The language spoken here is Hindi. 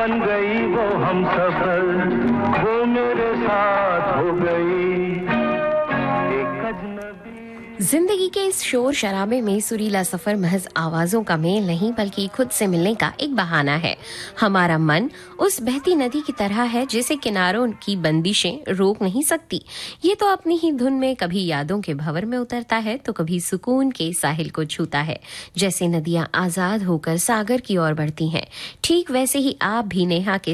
बन गई वो हम सफर, वो मेरे साथ हो गई एक अजनबी। जिंदगी के इस शोर शराबे में सुरीला सफर महज आवाजों का मेल नहीं बल्कि खुद से मिलने का एक बहाना है। हमारा मन उस बहती नदी की तरह है जिसे किनारों की बंदिशें रोक नहीं सकती। ये तो अपनी ही धुन में कभी यादों के भंवर में उतरता है तो कभी सुकून के साहिल को छूता है। जैसे नदियां आजाद होकर सागर की ओर बढ़ती हैं, ठीक वैसे ही आप भी नेहा के